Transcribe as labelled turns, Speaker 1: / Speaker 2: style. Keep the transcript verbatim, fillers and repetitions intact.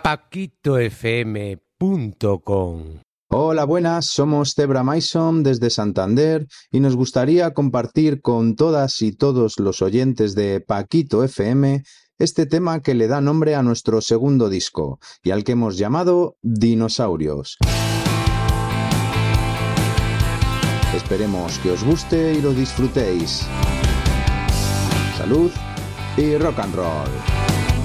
Speaker 1: paquito f m punto com.
Speaker 2: Hola, buenas, somos Zebra Mason desde Santander y nos gustaría compartir con todas y todos los oyentes de Paquito F M este tema que le da nombre a nuestro segundo disco y al que hemos llamado Dinosaurios. Esperemos que os guste y lo disfrutéis. Salud y rock and roll.